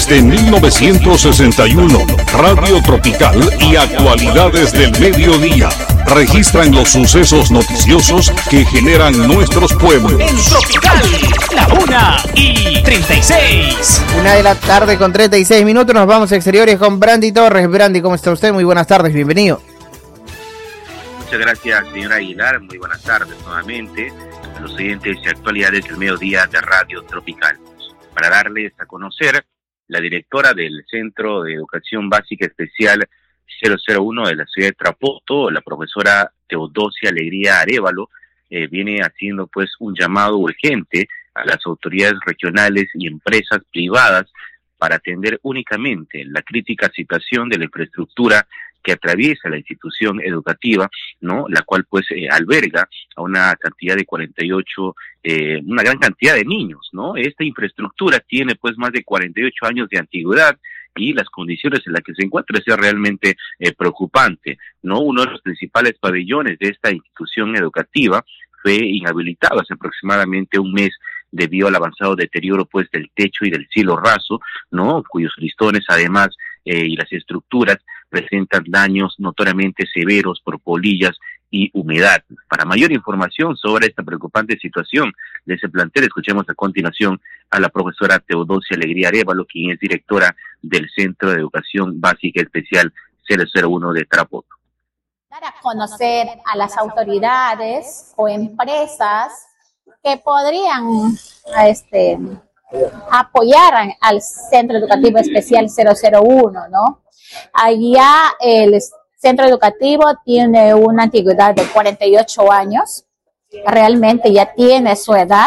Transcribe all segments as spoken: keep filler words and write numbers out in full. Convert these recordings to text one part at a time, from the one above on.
Desde mil novecientos sesenta y uno, Radio Tropical y Actualidades del Mediodía registran los sucesos noticiosos que generan nuestros pueblos. En Tropical, la una y treinta y seis. Una de la tarde con treinta y seis minutos, nos vamos a exteriores con Brandy Torres. Brandy, ¿cómo está usted? Muy buenas tardes, bienvenido. Muchas gracias, señora Aguilar. Muy buenas tardes nuevamente a los oyentes de Actualidades del Mediodía de Radio Tropical. Para darles a conocer, la directora del Centro de Educación Básica Especial cero cero uno de la ciudad de Trapoto, la profesora Teodosia Alegría Arévalo, eh, viene haciendo pues un llamado urgente a las autoridades regionales y empresas privadas para atender únicamente la crítica situación de la infraestructura que atraviesa la institución educativa, ¿no? La cual pues eh, alberga a una cantidad de cuarenta y ocho, eh, una gran cantidad de niños, ¿no? Esta infraestructura tiene pues más de cuarenta y ocho años de antigüedad y las condiciones en las que se encuentra es realmente eh, preocupante, ¿no? Uno de los principales pabellones de esta institución educativa fue inhabilitado hace aproximadamente un mes debido al avanzado deterioro pues del techo y del cielo raso, ¿no? Cuyos listones además eh, y las estructuras presentan daños notoriamente severos por polillas y humedad. Para mayor información sobre esta preocupante situación de ese plantel, escuchemos a continuación a la profesora Teodosia Alegría Arévalo, quien es directora del Centro de Educación Básica Especial cero cero uno de Trapoto. Dar a conocer a las autoridades o empresas que podrían este, apoyar al Centro Educativo Especial cero cero uno, ¿no? Allá el centro educativo tiene una antigüedad de cuarenta y ocho años, realmente ya tiene su edad,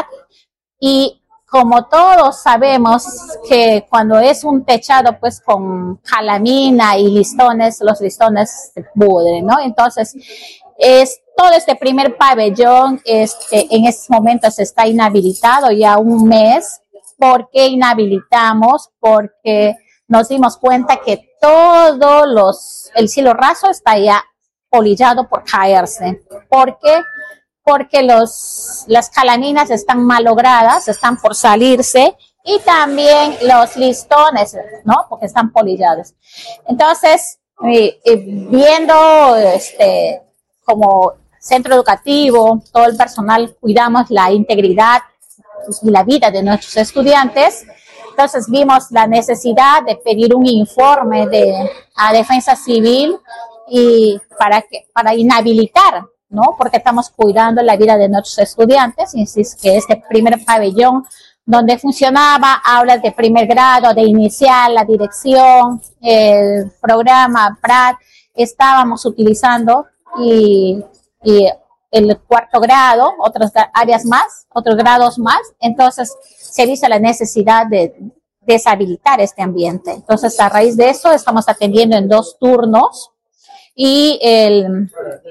y como todos sabemos que cuando es un techado pues con calamina y listones, los listones se pudren, ¿no? Entonces, es todo este primer pabellón este, en estos momentos está inhabilitado ya un mes. ¿Por qué inhabilitamos? Porque nos dimos cuenta que todo los, el cielo raso está ya polillado por caerse. ¿Por qué? Porque los, las calaminas están malogradas, están por salirse, y también los listones, ¿no? Porque están polillados. Entonces, eh, eh, viendo este, como centro educativo, todo el personal cuidamos la integridad y la vida de nuestros estudiantes. Entonces vimos la necesidad de pedir un informe de a Defensa Civil y para que para inhabilitar, ¿no? Porque estamos cuidando la vida de nuestros estudiantes. Y es que este primer pabellón donde funcionaba aulas de primer grado, de inicial, la dirección, el programa P R A D, estábamos utilizando y, y el cuarto grado, otras áreas más, otros grados más. Entonces se vio la necesidad de deshabilitar este ambiente. Entonces, a raíz de eso, estamos atendiendo en dos turnos y, el,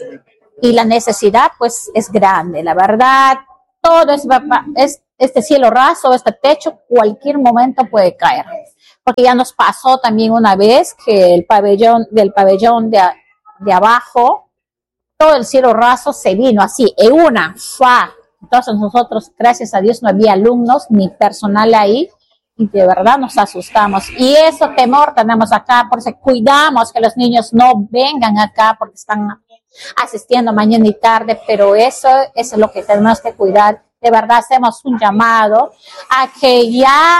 y la necesidad, pues, es grande. La verdad, todo es, es este cielo raso, este techo, cualquier momento puede caer. Porque ya nos pasó también una vez que el pabellón, del pabellón de, de abajo, todo el cielo raso se vino así, en una, ¡fua! Entonces nosotros, gracias a Dios, no había alumnos ni personal ahí, y de verdad nos asustamos. Y eso temor tenemos acá, porque cuidamos que los niños no vengan acá porque están asistiendo mañana y tarde, pero eso, eso es lo que tenemos que cuidar. De verdad hacemos un llamado a que ya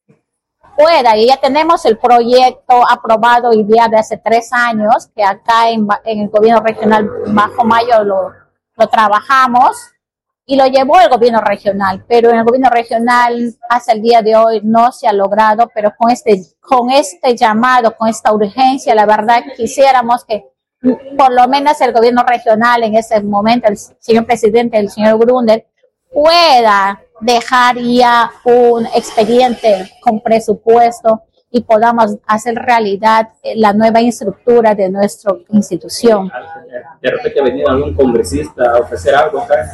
pueda, y ya tenemos el proyecto aprobado y ya de hace tres años, que acá en, en el gobierno regional Bajo Mayo lo, lo trabajamos, y lo llevó el gobierno regional, pero en el gobierno regional hasta el día de hoy no se ha logrado, pero con este, con este llamado, con esta urgencia, la verdad quisiéramos que por lo menos el gobierno regional en ese momento, el señor presidente, el señor Grunder, pueda dejar ya un expediente con presupuesto y podamos hacer realidad la nueva estructura de nuestra institución. ¿De repente ha venido algún congresista a ofrecer algo acá?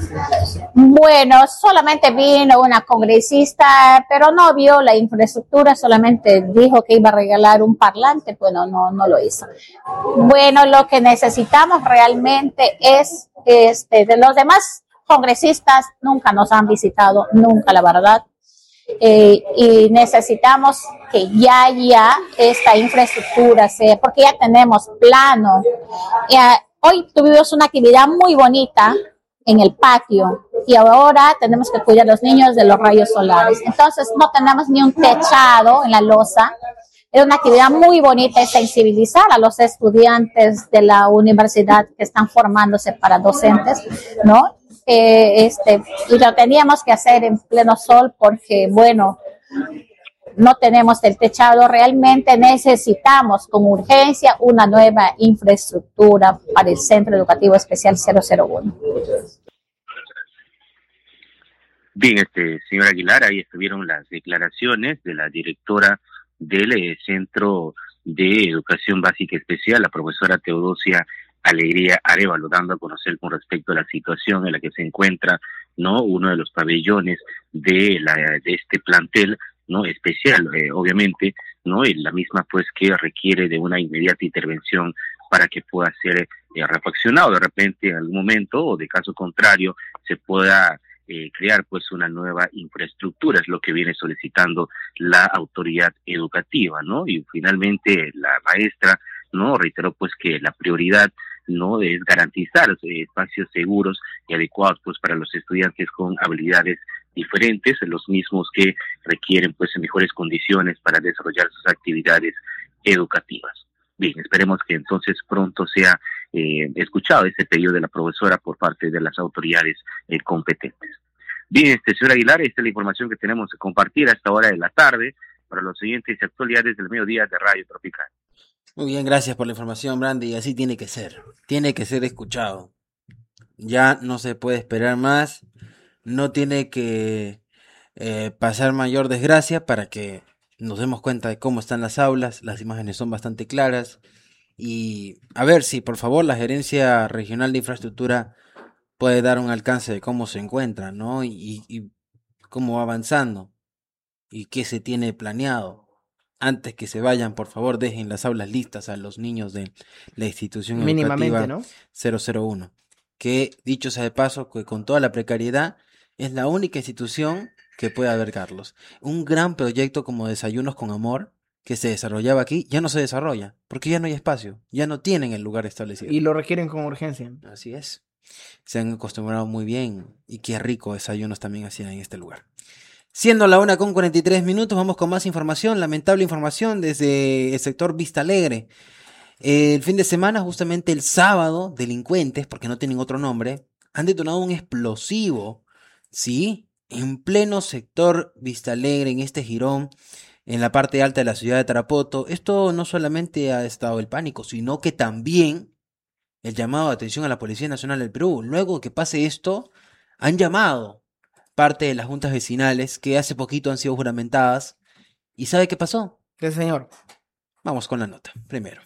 Bueno, solamente vino una congresista, pero no vio la infraestructura, solamente dijo que iba a regalar un parlante, bueno, no, no lo hizo. Bueno, lo que necesitamos realmente es, este, de los demás congresistas nunca nos han visitado, nunca, la verdad. eh, y necesitamos que ya ya esta infraestructura sea, porque ya tenemos plano. Ya, hoy tuvimos una actividad muy bonita en el patio y ahora tenemos que cuidar a los niños de los rayos solares. Entonces no tenemos ni un techado en la losa. Es una actividad muy bonita y sensibilizar a los estudiantes de la universidad que están formándose para docentes, ¿no? Eh, este, y lo teníamos que hacer en pleno sol porque, bueno, no tenemos el techado. Realmente necesitamos con urgencia una nueva infraestructura para el Centro Educativo Especial cero cero uno. Bien, este, señor Aguilar, ahí estuvieron las declaraciones de la directora del eh, Centro de Educación Básica Especial, la profesora Teodosia Alegría Arévalo, dando a conocer con respecto a la situación en la que se encuentra, ¿no?, uno de los pabellones de la de este plantel, ¿no?, especial, eh, obviamente, ¿no?, y la misma pues que requiere de una inmediata intervención para que pueda ser eh, refaccionado de repente en algún momento, o de caso contrario se pueda Eh, crear pues una nueva infraestructura, es lo que viene solicitando la autoridad educativa, ¿no? Y finalmente la maestra, ¿no?, reiteró pues que la prioridad, ¿no?, es garantizar eh, espacios seguros y adecuados pues para los estudiantes con habilidades diferentes, los mismos que requieren pues mejores condiciones para desarrollar sus actividades educativas. Bien, esperemos que entonces pronto sea eh, escuchado ese pedido de la profesora por parte de las autoridades eh, competentes. Bien, este señor Aguilar, esta es la información que tenemos que compartir a esta hora de la tarde para los siguientes actualidades del mediodía de Radio Tropical. Muy bien, gracias por la información, Brandy, y así tiene que ser, tiene que ser escuchado. Ya no se puede esperar más, no tiene que eh, pasar mayor desgracia para que nos demos cuenta de cómo están las aulas. Las imágenes son bastante claras y a ver si por favor la Gerencia Regional de Infraestructura puede dar un alcance de cómo se encuentra, ¿no? Y, y cómo va avanzando y qué se tiene planeado. Antes que se vayan, por favor, dejen las aulas listas a los niños de la institución educativa, ¿no?, cero cero uno. Que, dicho sea de paso, que con toda la precariedad es la única institución que puede albergarlos. Un gran proyecto como Desayunos con Amor que se desarrollaba aquí ya no se desarrolla porque ya no hay espacio, ya no tienen el lugar establecido. Y lo requieren con urgencia. Así es. Se han acostumbrado muy bien y qué rico desayunos también hacían en este lugar. Siendo la una con cuarenta y tres minutos, vamos con más información, lamentable información desde el sector Vista Alegre. El fin de semana, justamente el sábado, delincuentes, porque no tienen otro nombre, han detonado un explosivo, ¿sí?, en pleno sector Vista Alegre, en este jirón, en la parte alta de la ciudad de Tarapoto. Esto no solamente ha estado el pánico, sino que también el llamado de atención a la Policía Nacional del Perú. Luego que pase esto, han llamado parte de las juntas vecinales que hace poquito han sido juramentadas. ¿Y sabe qué pasó? ¿Qué, señor? Vamos con la nota, primero.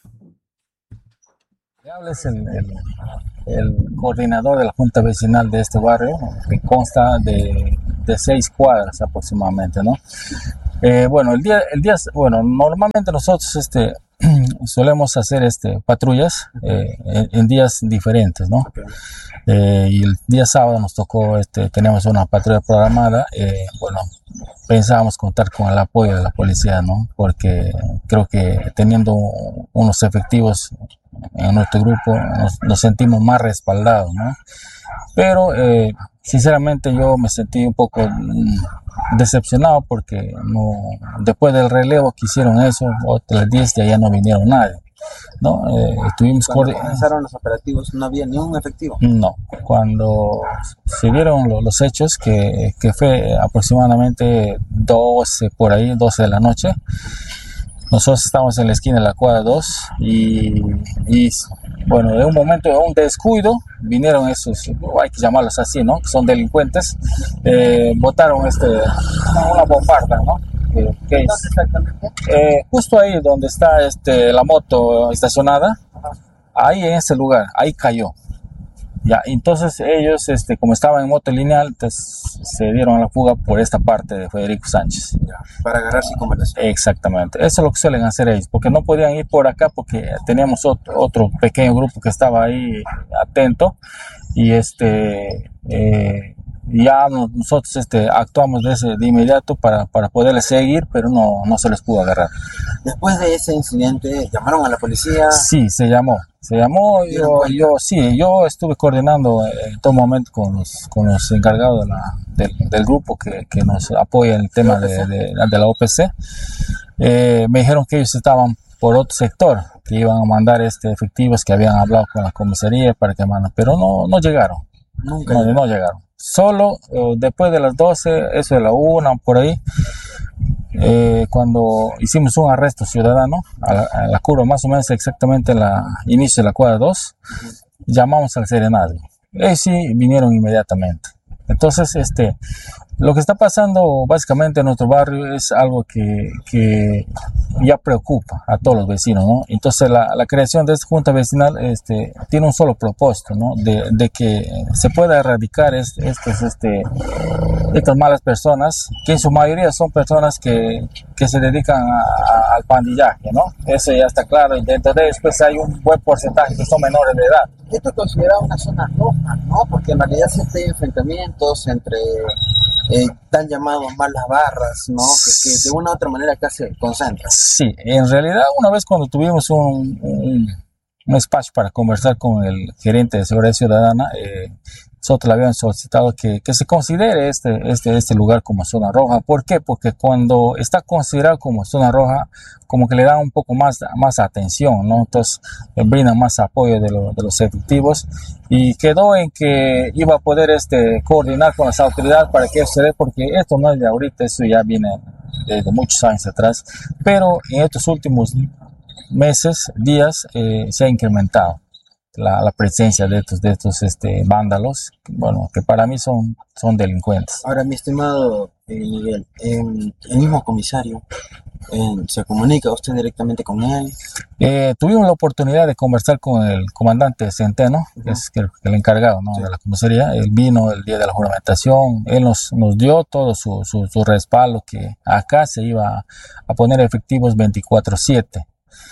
Es el, el, el coordinador de la junta vecinal de este barrio, que consta de, de seis cuadras aproximadamente, ¿no? Eh, bueno, el día, el día, bueno, normalmente nosotros este, solemos hacer este, patrullas eh, en, en días diferentes, ¿no? Okay. Eh, y el día sábado nos tocó, este, tenemos una patrulla programada, eh, bueno, pensábamos contar con el apoyo de la policía, ¿no? Porque creo que teniendo unos efectivos en nuestro grupo nos, nos sentimos más respaldados, ¿no? Pero eh, sinceramente yo me sentí un poco mm, decepcionado porque no, después del relevo que hicieron eso, otras diez ya, ya no vinieron nadie, ¿no? Eh, estuvimos cuando comenzaron los operativos no había ni un efectivo. No, cuando se vieron lo, los hechos, que, que fue aproximadamente doce por ahí, doce de la noche. Nosotros estábamos en la esquina de la cuadra dos y, y bueno, de un momento, de un descuido, vinieron esos, hay que llamarlos así, ¿no? Que son delincuentes, eh, botaron este, una bombarda, ¿no? Eh, ¿qué es? ¿Dónde exactamente? Eh, justo ahí donde está este, la moto estacionada, ahí en ese lugar, ahí cayó. Ya, entonces ellos, este, como estaban en moto lineal, entonces se dieron a la fuga por esta parte de Federico Sánchez. Ya, para agarrarse y conversación. Exactamente, eso es lo que suelen hacer ellos, porque no podían ir por acá porque teníamos otro, otro pequeño grupo que estaba ahí atento y este, eh, ya nosotros este, actuamos de, ese, de inmediato para, para poderles seguir, pero no, no se les pudo agarrar. Después de ese incidente, ¿llamaron a la policía? Sí, se llamó. Se llamó, yo, yo sí, yo estuve coordinando en todo momento con los, con los encargados de la, del, del grupo que, que nos apoya en el tema de, de, de la O P C. Eh, me dijeron que ellos estaban por otro sector, que iban a mandar este efectivos, que habían hablado con la comisaría para que mandan, pero no, no llegaron. Nunca. No, no llegaron. Solo eh, después de las doce, eso de la una, por ahí, eh, cuando hicimos un arresto ciudadano a la, a la curva, más o menos exactamente en la inicio de la cuadra dos, uh-huh. Llamamos al serenazgo. Ellos sí vinieron inmediatamente. Entonces, este, lo que está pasando básicamente en nuestro barrio es algo que, que ya preocupa a todos los vecinos, ¿no? Entonces, la, la creación de esta junta vecinal este, tiene un solo propósito, ¿no? De, de que se pueda erradicar est, estos, este, estas malas personas, que en su mayoría son personas que, que se dedican a, a, al pandillaje, ¿no? Eso ya está claro. Y dentro de ellos, pues, hay un buen porcentaje que son menores de edad. Esto es considerado una zona roja, ¿no? Porque en realidad siempre hay enfrentamientos entre eh, tan llamados malas barras, ¿no? Que, que de una u otra manera acá se concentran. Sí, en realidad una vez cuando tuvimos un, un, un espacio para conversar con el gerente de Seguridad Ciudadana, eh, nosotros le habíamos solicitado que, que se considere este, este, este lugar como zona roja. ¿Por qué? Porque cuando está considerado como zona roja, como que le da un poco más, más atención, ¿no? Entonces, eh, brinda más apoyo de, lo, de los efectivos, y quedó en que iba a poder este, coordinar con las autoridades para que eso se dé, porque esto no es de ahorita, eso ya viene de, de muchos años atrás, pero en estos últimos meses, días, eh, se ha incrementado La, la presencia de estos, de estos este, vándalos, bueno, que para mí son, son delincuentes. Ahora, mi estimado eh, Miguel, eh, el mismo comisario, eh, ¿se comunica usted directamente con él? Eh, tuvimos la oportunidad de conversar con el comandante Centeno, uh-huh. que es el, el encargado, ¿no? Sí. de la comisaría. Él vino el día de la juramentación, él nos, nos dio todo su, su, su respaldo, que acá se iba a poner efectivos veinticuatro siete.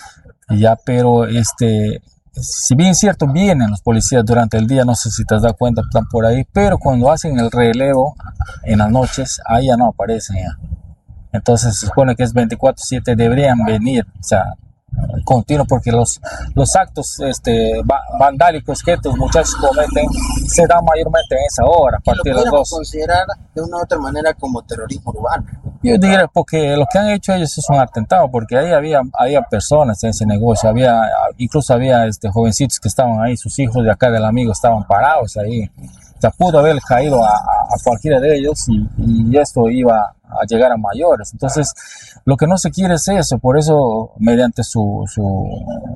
Ya, pero este... si bien es cierto, vienen los policías durante el día, no sé si te has dado cuenta, están por ahí, pero cuando hacen el relevo en las noches, ahí ya no aparecen ya. Entonces se supone que es veinticuatro siete, deberían venir, o sea, continuo, porque los, los actos este, vandálicos que estos muchachos cometen se dan mayormente en esa hora, a partir de las dos. Considerar de una u otra manera como terrorismo urbano? Yo diría, porque lo que han hecho ellos es un atentado, porque ahí había, había personas en ese negocio, había, incluso había este, jovencitos que estaban ahí, sus hijos de acá del amigo estaban parados ahí. O sea, pudo haber caído a, a cualquiera de ellos, y, y esto iba a llegar a mayores. Entonces, lo que no se quiere es eso. Por eso, mediante su, su,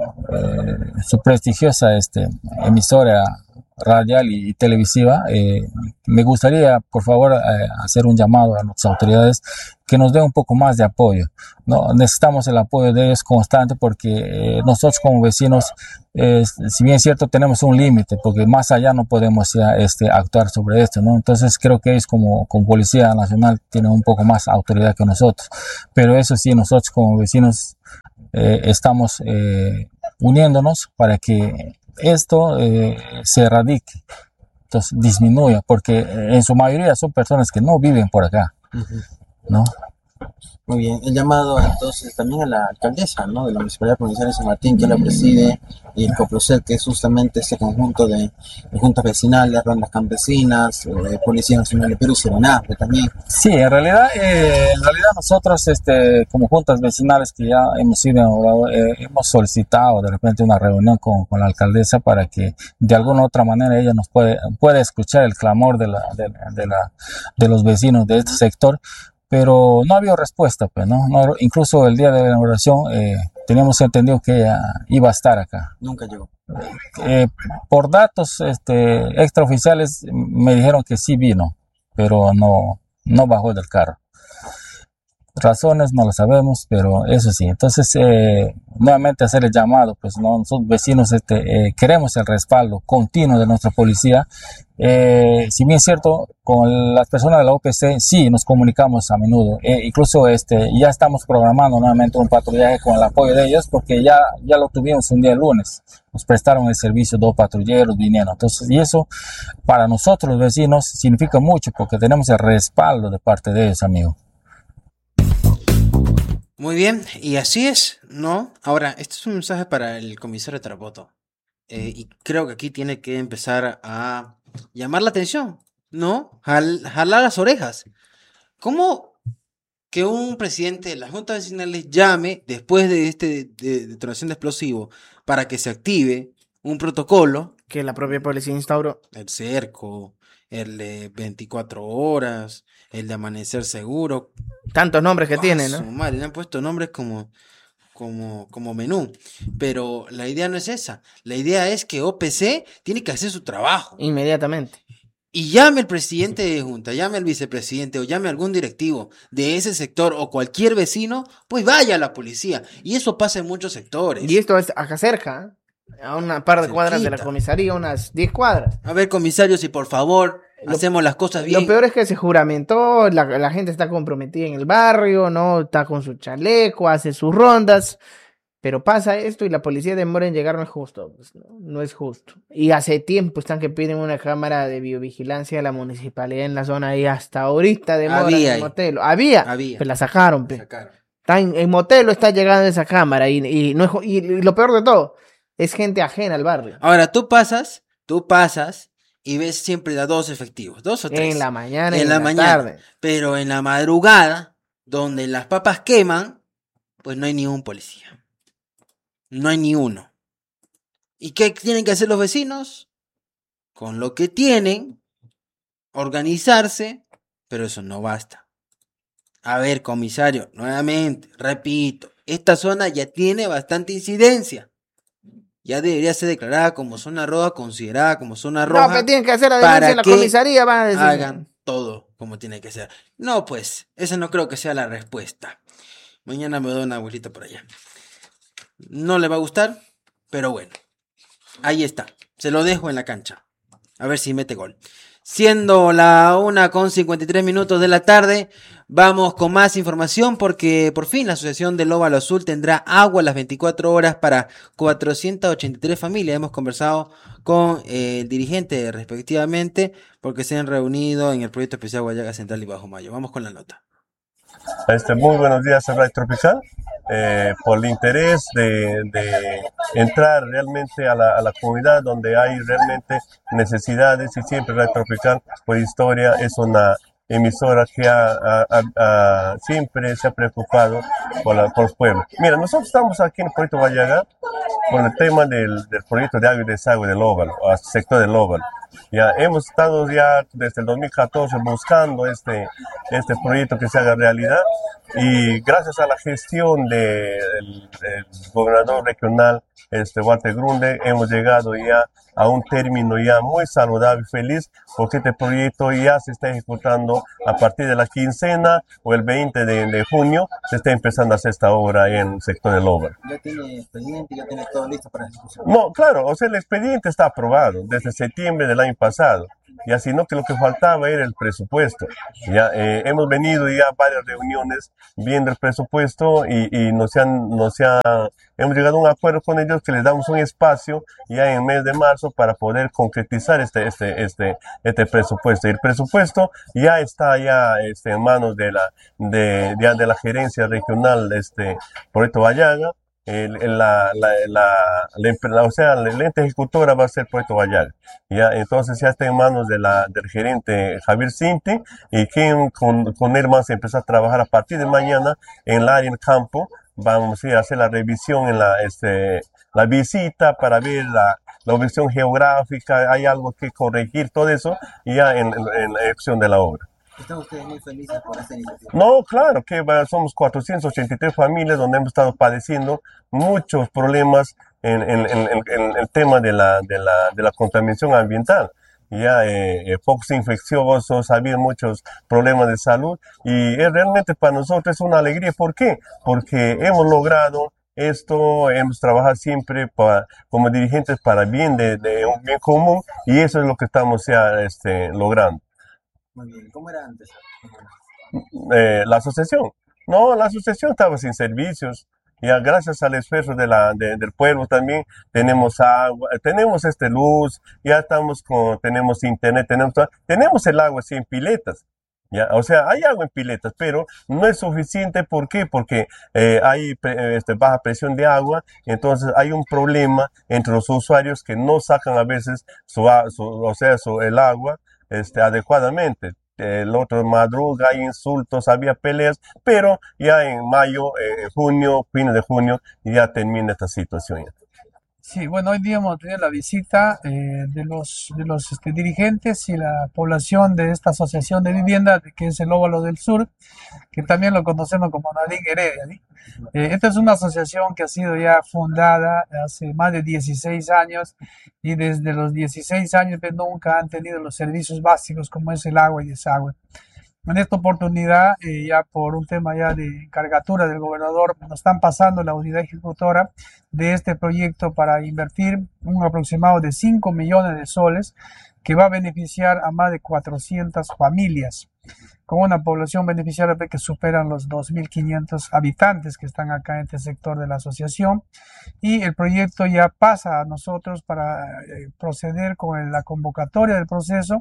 eh, su prestigiosa este, emisora radial y televisiva, eh, me gustaría, por favor, eh, hacer un llamado a nuestras autoridades que nos den un poco más de apoyo, ¿no? Necesitamos el apoyo de ellos constante, porque eh, nosotros como vecinos, eh, si bien es cierto, tenemos un límite, porque más allá no podemos ya este, actuar sobre esto, ¿no? Entonces creo que ellos como, como Policía Nacional tienen un poco más autoridad que nosotros, pero eso sí, nosotros como vecinos eh, estamos eh, uniéndonos para que esto eh, se erradique, entonces disminuya, porque en su mayoría son personas que no viven por acá, uh-huh. ¿no? Muy bien, el llamado entonces también a la alcaldesa, ¿no? De la Municipalidad Provincial de San Martín, que la preside, y el COPROCEL, que es justamente este conjunto de, de juntas vecinales, rondas campesinas, eh, Policía Nacional de Perú, Serenazgo también. Sí, en realidad, eh, en realidad nosotros este, como juntas vecinales que ya hemos sido, eh, hemos solicitado de repente una reunión con, con la alcaldesa para que de alguna u otra manera ella nos puede, puede escuchar el clamor de, la, de, de, la, de los vecinos de este sector. Pero no había respuesta, pues, ¿no? no incluso el día de la inauguración eh, teníamos entendido que ella iba a estar acá. Nunca llegó. Eh, por datos este, extraoficiales me dijeron que sí vino, pero no, no bajó del carro. razones no lo sabemos, pero eso sí. Entonces, eh, nuevamente hacer el llamado, pues no, nosotros vecinos este, eh, queremos el respaldo continuo de nuestra policía. Eh, si bien es cierto, con las personas de la O P C sí nos comunicamos a menudo. Eh, incluso este, ya estamos programando nuevamente un patrullaje con el apoyo de ellos, porque ya, ya lo tuvimos un día el lunes. Nos prestaron el servicio dos patrulleros, vinieron. Entonces, y eso para nosotros los vecinos significa mucho, porque tenemos el respaldo de parte de ellos, amigo. Muy bien, y así es, ¿no? Ahora, este es un mensaje para el comisario Tarapoto. Eh, y creo que aquí tiene que empezar a llamar la atención, ¿no? Jal, jalar las orejas. ¿Cómo que un presidente de las juntas vecinales llame después de este de, de detonación de explosivo para que se active un protocolo? Que la propia policía instauró. El cerco, el de veinticuatro horas, el de amanecer seguro. Tantos nombres que ¡Ah, tiene, ¿no? su madre! Le han puesto nombres como, como, como menú. Pero la idea no es esa. La idea es que O P C tiene que hacer su trabajo. Inmediatamente. Y llame al presidente de junta, llame al vicepresidente o llame a algún directivo de ese sector o cualquier vecino, pues vaya a la policía. Y eso pasa en muchos sectores. Y esto es acá cerca, a una par de Cerquita. cuadras de la comisaría, unas diez cuadras. A ver, comisario, si por favor Lo, hacemos las cosas bien. Lo peor es que se juramentó, la, la gente está comprometida en el barrio, ¿no? Está con su chaleco, hace sus rondas. Pero pasa esto y la policía demora en llegar, no es justo, pues, ¿no? No es justo. Y hace tiempo están que piden una cámara de biovigilancia a la municipalidad en la zona y hasta ahorita demora Había en ahí. Motelo. Había, Había. pero la sacaron, pe. Sacaron. Está en, en Motelo está llegando esa cámara y, y, no es, ju- y, y lo peor de todo, es gente ajena al barrio. Ahora, tú pasas, tú pasas y ves siempre a dos efectivos, dos o tres. En la mañana y en en la, la mañana. tarde. Pero en la madrugada, donde las papas queman, pues no hay ni un policía. No hay ni uno. ¿Y qué tienen que hacer los vecinos? Con lo que tienen, organizarse, pero eso no basta. A ver, comisario, nuevamente, repito, esta zona ya tiene bastante incidencia. Ya debería ser declarada como zona roja, considerada como zona roja. No, pero tienen que hacer la para denuncia en la que comisaría, van a decir. hagan todo como tiene que ser. No, pues, esa no creo que sea la respuesta. Mañana me doy una vueltita por allá. No le va a gustar, pero bueno. Ahí está. Se lo dejo en la cancha. A ver si mete gol. Siendo la una con cincuenta y tres minutos de la tarde, vamos con más información porque por fin la Asociación del Óvalo Azul tendrá agua las veinticuatro horas para cuatrocientas ochenta y tres familias. Hemos conversado con eh, el dirigente respectivamente porque se han reunido en el proyecto especial Guayaga Central y Bajo Mayo. Vamos con la nota. Este, muy buenos días a Radio Tropical. Eh, por el interés de, de entrar realmente a la, a la comunidad donde hay realmente necesidades y siempre Radio Tropical por historia es una emisora que ha, ha- ha- ha- siempre se ha preocupado por, la, por el pueblo. Mira, nosotros estamos aquí en el proyecto Guayaga con el tema del, del proyecto de agua y desagüe del Óvalo, al sector del Óvalo. Ya hemos estado ya desde el dos mil catorce buscando este, este proyecto que se haga realidad y gracias a la gestión del del gobernador regional este, Walter Grunde hemos llegado ya a un término ya muy saludable y feliz porque este proyecto ya se está ejecutando a partir de la quincena o el veinte de, de junio se está empezando a hacer esta obra en el sector del Óvalo. Ya tiene expediente, ya tiene todo listo para ejecución. No, claro, o sea, el expediente está aprobado desde septiembre del año pasado, ya sino que lo que faltaba era el presupuesto. Ya eh, hemos venido ya a varias reuniones viendo el presupuesto y, y nos han, nos ha, hemos llegado a un acuerdo con ellos que les damos un espacio ya en el mes de marzo para poder concretizar este, este, este, este presupuesto. Y el presupuesto ya está ya este, en manos de la, de, ya de la gerencia regional de este Proyecto Guayaga. El, el- la, la, la, la empre- la- o sea, la, la ente ejecutora va a ser Puerto Guayaga. Ya, entonces ya está en manos de la, del gerente Javier Cinti y quien con, con él vamos a empezar a trabajar a partir de mañana en el área en campo. Vamos a ir a hacer la revisión en la, este, la visita para ver la, la ubicación geográfica, hay algo que corregir, todo eso, y ya en, en, en la ejecución de la obra. ¿Están ustedes muy felices por esta iniciativa? No, claro que va, somos cuatrocientas ochenta y tres familias donde hemos estado padeciendo muchos problemas en, en- en- en- en el tema de la, de la, de la contaminación ambiental. ya eh, eh, focos infecciosos, había muchos problemas de salud y es realmente para nosotros es una alegría. ¿Por qué? Porque hemos logrado esto, hemos trabajado siempre para, como dirigentes para bien de, de un bien común y eso es lo que estamos ya este, logrando. Muy bien, ¿cómo era antes? Eh, la asociación, no, la asociación estaba sin servicios. Ya gracias al esfuerzo de la, de, del pueblo también tenemos agua, tenemos este luz, ya estamos con, tenemos internet, tenemos, tenemos el agua así en piletas. Ya, o sea, hay agua en piletas, pero no es suficiente. ¿Por qué? Porque eh, hay este, baja presión de agua, entonces hay un problema entre los usuarios que no sacan a veces su, su o sea, su, el agua este, adecuadamente. El otro madruga, hay insultos, había peleas, pero ya en mayo, eh, junio, fines de junio, ya termina esta situación. Sí, bueno, hoy día hemos tenido la visita eh, de los, de los este, dirigentes y la población de esta asociación de vivienda, que es el Óvalo del Sur, que también lo conocemos como Nadine Heredia, ¿sí? Eh, esta es una asociación que ha sido ya fundada hace más de dieciséis años y desde los dieciséis años pues, nunca han tenido los servicios básicos como es el agua y desagüe. En esta oportunidad, eh, ya por un tema ya de encargatura del gobernador, nos están pasando la unidad ejecutora de este proyecto para invertir un aproximado de cinco millones de soles que va a beneficiar a más de cuatrocientas familias, con una población beneficiaria que superan los dos mil quinientos habitantes que están acá en este sector de la asociación. Y el proyecto ya pasa a nosotros para eh, proceder con la convocatoria del proceso,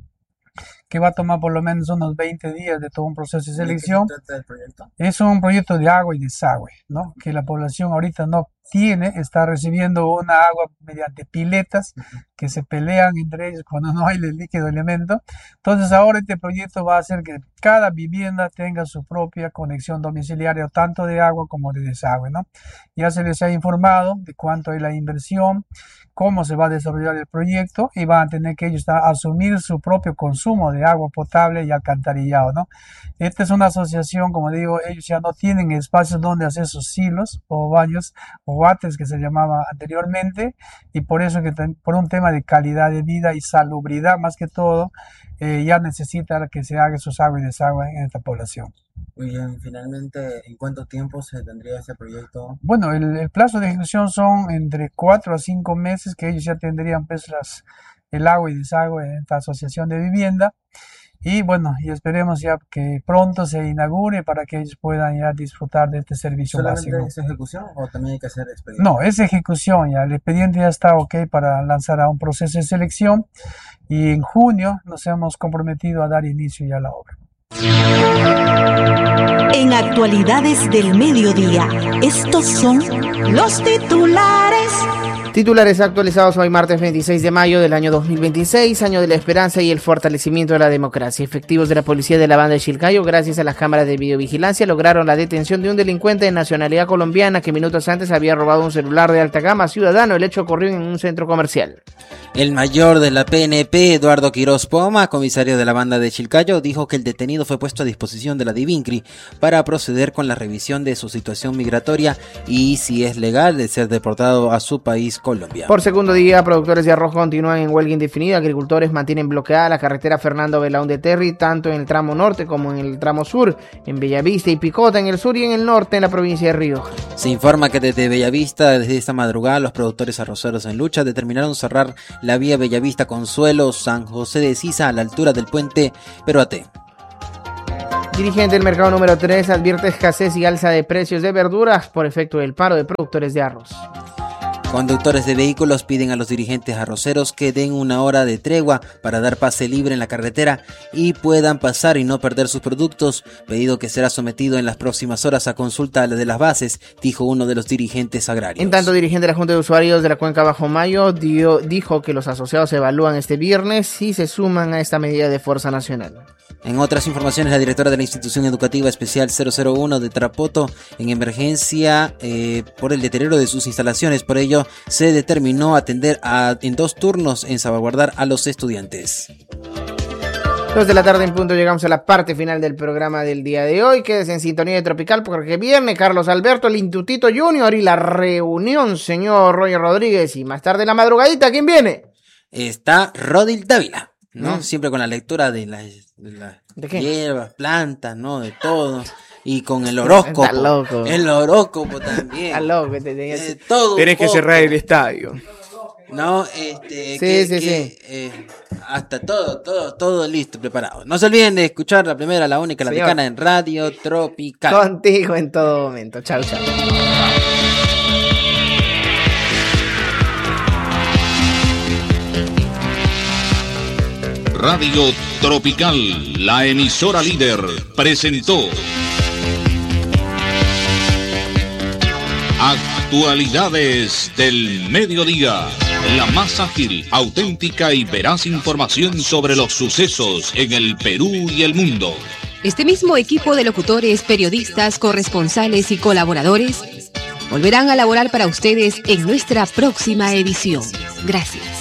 que va a tomar por lo menos unos veinte días de todo un proceso de selección. ¿De qué se trata el proyecto? Es un proyecto de agua y desagüe, ¿no? Que la población ahorita no tiene, está recibiendo una agua mediante piletas que se pelean entre ellos cuando no hay el líquido elemento. Entonces ahora este proyecto va a hacer que cada vivienda tenga su propia conexión domiciliaria, tanto de agua como de desagüe, ¿no? Ya se les ha informado de cuánto es la inversión, cómo se va a desarrollar el proyecto y van a tener que ellos asumir su propio consumo de agua potable y alcantarillado, ¿no? Esta es una asociación, como digo, ellos ya no tienen espacios donde hacer sus silos o baños o wates que se llamaba anteriormente y por eso que por un tema de calidad de vida y salubridad más que todo, eh, ya necesita que se haga sus agua y desagüe en esta población. Muy bien, finalmente, ¿en cuánto tiempo se tendría este proyecto? Bueno, el, el plazo de ejecución son entre cuatro a cinco meses que ellos ya tendrían pues las, el agua y desagüe en esta asociación de vivienda. Y bueno, y esperemos ya que pronto se inaugure para que ellos puedan ya disfrutar de este servicio ¿Solamente básico. es ejecución o también hay que hacer expediente? No, es ejecución ya. El expediente ya está ok para lanzar a un proceso de selección y en junio nos hemos comprometido a dar inicio ya a la obra. En Actualidades del Mediodía, estos son los titulares. Titulares actualizados hoy martes veintiséis de mayo del año dos mil veintiséis, año de la esperanza y el fortalecimiento de la democracia. Efectivos de la policía de la banda de Chilcayo, gracias a las cámaras de videovigilancia, lograron la detención de un delincuente de nacionalidad colombiana que minutos antes había robado un celular de alta gama ciudadano. El hecho ocurrió en un centro comercial. El mayor de la P N P, Eduardo Quiroz Poma, comisario de la banda de Chilcayo, dijo que el detenido fue puesto a disposición de la DIVINCRI para proceder con la revisión de su situación migratoria y si es legal de ser deportado a su país, Colombia. Por segundo día, productores de arroz continúan en huelga indefinida. Agricultores mantienen bloqueada la carretera Fernando Belaúnde Terry, tanto en el tramo norte como en el tramo sur, en Bellavista y Picota en el sur y en el norte en la provincia de Rioja. Se informa que desde Bellavista, desde esta madrugada, los productores arroceros en lucha determinaron cerrar la vía Bellavista Consuelo San José de Sisa a la altura del puente Peroate. Dirigente del mercado número tres advierte escasez y alza de precios de verduras por efecto del paro de productores de arroz. Conductores de vehículos piden a los dirigentes arroceros que den una hora de tregua para dar pase libre en la carretera y puedan pasar y no perder sus productos, pedido que será sometido en las próximas horas a consulta de las bases, dijo uno de los dirigentes agrarios. En tanto, dirigente de la Junta de Usuarios de la Cuenca Bajo Mayo dio, dijo que los asociados evalúan este viernes si se suman a esta medida de fuerza nacional. En otras informaciones, la directora de la Institución Educativa Especial cero cero uno de Tarapoto en emergencia eh, por el deterioro de sus instalaciones. Por ello, se determinó atender a, en dos turnos en salvaguardar a los estudiantes. Dos de la tarde en punto, llegamos a la parte final del programa del día de hoy. Quédese en sintonía de Tropical porque viene Carlos Alberto, el Institutito Junior y la reunión, señor Roger Rodríguez. Y más tarde en la madrugadita, ¿quién viene? está Rodil Dávila, ¿no? Mm. Siempre con la lectura de las, de las ¿De qué? hierbas, plantas, ¿no? De todo. Y con el horóscopo. Está loco. El horóscopo también. Está loco. Te tenías, Eh, todo Tienes un que poco. cerrar el estadio. No, este, Sí, que, sí, que, sí. eh, hasta todo, todo, todo listo, preparado. No se olviden de escuchar la primera, la única, la Señor. decana en Radio Tropical. Contigo en todo momento. Chao, chao. Radio Tropical, la emisora líder, presentó Actualidades del Mediodía, la más ágil, auténtica y veraz información sobre los sucesos en el Perú y el mundo. Este mismo equipo de locutores, periodistas, corresponsales y colaboradores volverán a laborar para ustedes en nuestra próxima edición. Gracias.